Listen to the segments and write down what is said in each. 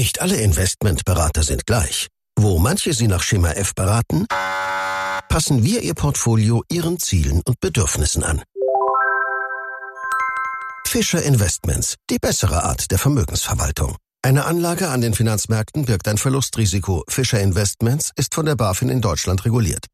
Nicht alle Investmentberater sind gleich. Wo manche Sie nach Schema F beraten, passen wir Ihr Portfolio Ihren Zielen und Bedürfnissen an. Fischer Investments, die bessere Art der Vermögensverwaltung. Eine Anlage an den Finanzmärkten birgt ein Verlustrisiko. Fischer Investments ist von der BaFin in Deutschland reguliert.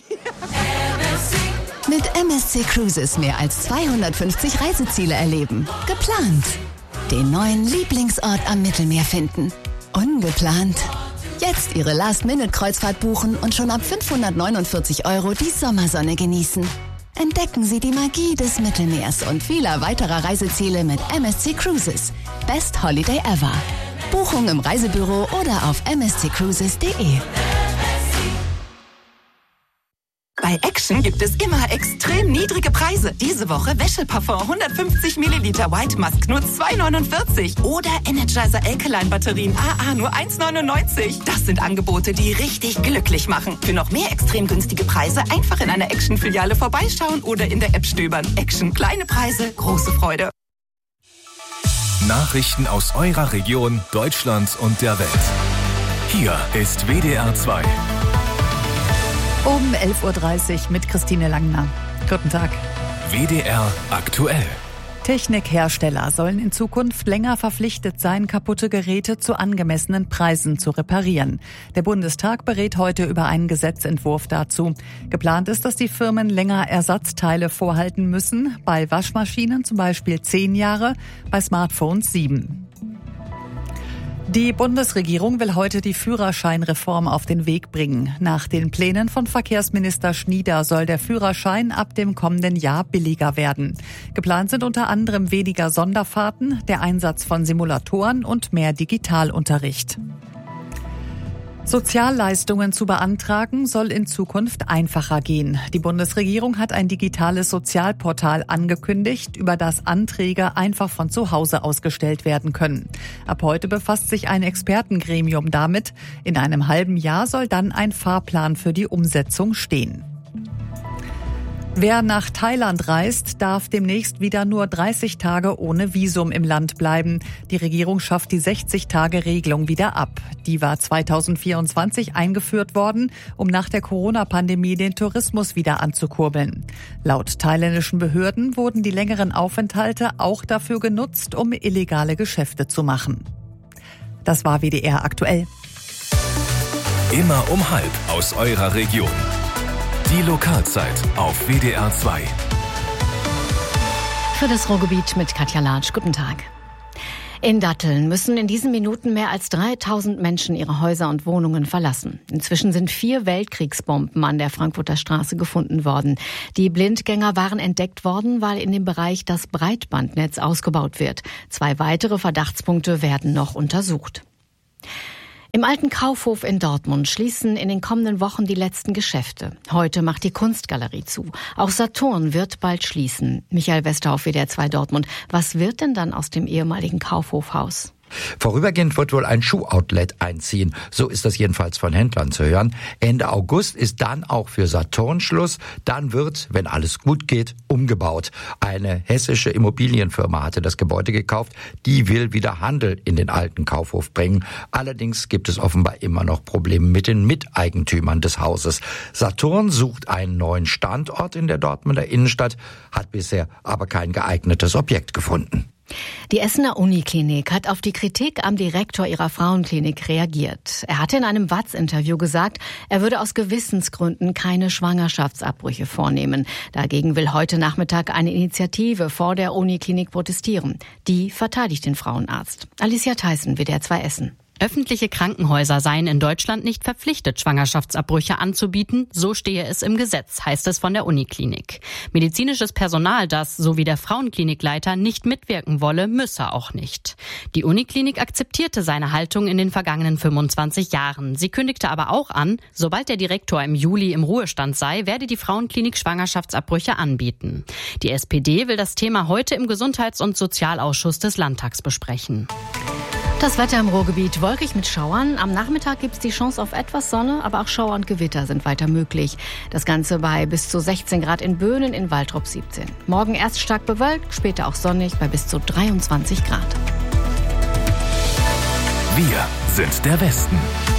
Mit MSC Cruises mehr als 250 Reiseziele erleben. Geplant. Den neuen Lieblingsort am Mittelmeer finden. Ungeplant. Jetzt Ihre Last-Minute-Kreuzfahrt buchen und schon ab 549 € die Sommersonne genießen. Entdecken Sie die Magie des Mittelmeers und vieler weiterer Reiseziele mit MSC Cruises. Best Holiday ever. Buchung im Reisebüro oder auf msccruises.de. Bei Action gibt es immer extrem niedrige Preise. Diese Woche Wäscheparfum 150 Milliliter White Musk nur 2,49 oder Energizer Alkaline Batterien AA nur 1,99. Das sind Angebote, die richtig glücklich machen. Für noch mehr extrem günstige Preise einfach in einer Action-Filiale vorbeischauen oder in der App stöbern. Action, kleine Preise, große Freude. Nachrichten aus eurer Region, Deutschland und der Welt. Hier ist WDR 2. Um 11.30 Uhr mit Christine Langner. Guten Tag. WDR aktuell. Technikhersteller sollen in Zukunft länger verpflichtet sein, kaputte Geräte zu angemessenen Preisen zu reparieren. Der Bundestag berät heute über einen Gesetzentwurf dazu. Geplant ist, dass die Firmen länger Ersatzteile vorhalten müssen. Bei Waschmaschinen zum Beispiel 10 Jahre, bei Smartphones 7. Die Bundesregierung will heute die Führerscheinreform auf den Weg bringen. Nach den Plänen von Verkehrsminister Schnieder soll der Führerschein ab dem kommenden Jahr billiger werden. Geplant sind unter anderem weniger Sonderfahrten, der Einsatz von Simulatoren und mehr Digitalunterricht. Sozialleistungen zu beantragen soll in Zukunft einfacher gehen. Die Bundesregierung hat ein digitales Sozialportal angekündigt, über das Anträge einfach von zu Hause ausgestellt werden können. Ab heute befasst sich ein Expertengremium damit. In einem halben Jahr soll dann ein Fahrplan für die Umsetzung stehen. Wer nach Thailand reist, darf demnächst wieder nur 30 Tage ohne Visum im Land bleiben. Die Regierung schafft die 60-Tage-Regelung wieder ab. Die war 2024 eingeführt worden, um nach der Corona-Pandemie den Tourismus wieder anzukurbeln. Laut thailändischen Behörden wurden die längeren Aufenthalte auch dafür genutzt, um illegale Geschäfte zu machen. Das war WDR aktuell. Immer um 12:30 aus eurer Region. Die Lokalzeit auf WDR 2. Für das Ruhrgebiet mit Katja Latsch. Guten Tag. In Datteln müssen in diesen Minuten mehr als 3000 Menschen ihre Häuser und Wohnungen verlassen. Inzwischen sind 4 Weltkriegsbomben an der Frankfurter Straße gefunden worden. Die Blindgänger waren entdeckt worden, weil in dem Bereich das Breitbandnetz ausgebaut wird. 2 weitere Verdachtspunkte werden noch untersucht. Im alten Kaufhof in Dortmund schließen in den kommenden Wochen die letzten Geschäfte. Heute macht die Kunstgalerie zu. Auch Saturn wird bald schließen. Michael Westerhoff, WDR 2 Dortmund. Was wird denn dann aus dem ehemaligen Kaufhofhaus? Vorübergehend wird wohl ein Schuhoutlet einziehen. So ist das jedenfalls von Händlern zu hören. Ende August ist dann auch für Saturn Schluss. Dann wird, wenn alles gut geht, umgebaut. Eine hessische Immobilienfirma hatte das Gebäude gekauft. Die will wieder Handel in den alten Kaufhof bringen. Allerdings gibt es offenbar immer noch Probleme mit den Miteigentümern des Hauses. Saturn sucht einen neuen Standort in der Dortmunder Innenstadt, hat bisher aber kein geeignetes Objekt gefunden. Die Essener Uniklinik hat auf die Kritik am Direktor ihrer Frauenklinik reagiert. Er hatte in einem WAZ-Interview gesagt, er würde aus Gewissensgründen keine Schwangerschaftsabbrüche vornehmen. Dagegen will heute Nachmittag eine Initiative vor der Uniklinik protestieren. Die verteidigt den Frauenarzt. Alicia Theissen, WDR 2 Essen. Öffentliche Krankenhäuser seien in Deutschland nicht verpflichtet, Schwangerschaftsabbrüche anzubieten. So stehe es im Gesetz, heißt es von der Uniklinik. Medizinisches Personal, das, so wie der Frauenklinikleiter, nicht mitwirken wolle, müsse auch nicht. Die Uniklinik akzeptierte seine Haltung in den vergangenen 25 Jahren. Sie kündigte aber auch an, sobald der Direktor im Juli im Ruhestand sei, werde die Frauenklinik Schwangerschaftsabbrüche anbieten. Die SPD will das Thema heute im Gesundheits- und Sozialausschuss des Landtags besprechen. Das Wetter im Ruhrgebiet wolkig mit Schauern. Am Nachmittag gibt es die Chance auf etwas Sonne, aber auch Schauer und Gewitter sind weiter möglich. Das Ganze bei bis zu 16 Grad in Böhnen, in Waltrop 17. Morgen erst stark bewölkt, später auch sonnig bei bis zu 23 Grad. Wir sind der Westen.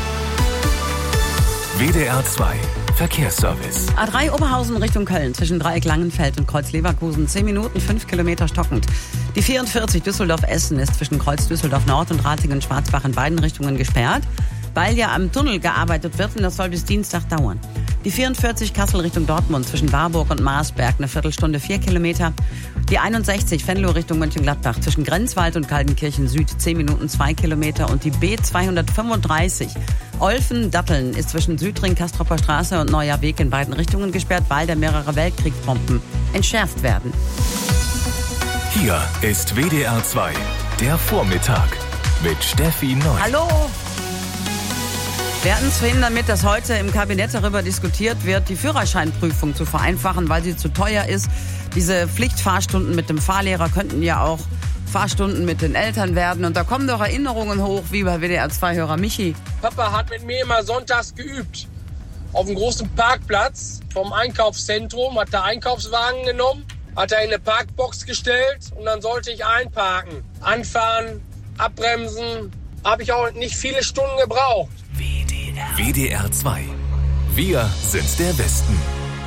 WDR 2 Verkehrsservice. A3 Oberhausen Richtung Köln zwischen Dreieck Langenfeld und Kreuz Leverkusen 10 Minuten, 5 Kilometer stockend. Die 44 Düsseldorf-Essen ist zwischen Kreuz Düsseldorf Nord und Ratingen-Schwarzbach in beiden Richtungen gesperrt, weil ja am Tunnel gearbeitet wird und das soll bis Dienstag dauern. Die 44 Kassel Richtung Dortmund zwischen Warburg und Marsberg eine Viertelstunde 4 Kilometer. Die 61 Venlo Richtung Mönchengladbach zwischen Grenzwald und Kaltenkirchen Süd 10 Minuten 2 Kilometer. Und die B235 Olfen-Datteln ist zwischen Südring, Kastropper Straße und Neuer Weg in beiden Richtungen gesperrt, weil da mehrere Weltkriegsbomben entschärft werden. Hier ist WDR 2, der Vormittag mit Steffi Neu. Hallo! Wir hatten es vorhin damit, dass heute im Kabinett darüber diskutiert wird, die Führerscheinprüfung zu vereinfachen, weil sie zu teuer ist. Diese Pflichtfahrstunden mit dem Fahrlehrer könnten ja auch Fahrstunden mit den Eltern werden. Und da kommen doch Erinnerungen hoch, wie bei WDR-2-Hörer Michi. Papa hat mit mir immer sonntags geübt. Auf dem großen Parkplatz vom Einkaufszentrum hat der Einkaufswagen genommen, hat er in eine Parkbox gestellt und dann sollte ich einparken. Anfahren, abbremsen, habe ich auch nicht viele Stunden gebraucht. WDR 2. Wir sind der Westen.